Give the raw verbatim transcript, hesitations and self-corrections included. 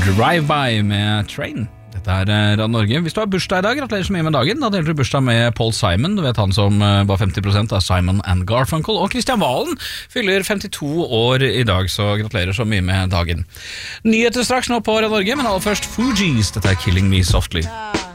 Drive-by med Train. Dette er Radio Norge. Hvis du har bursdag i dag, gratulerer så mye med dagen. Da deler du bursdag med Paul Simon. Du vet han som var femti prosent av Simon and Garfunkel. Og Kristian Valen fyller femtito år i dag, så gratulerer så mye med dagen. Nyheter straks nå på Radio Norge, men aller først Fugees. Dette er Killing Me Softly.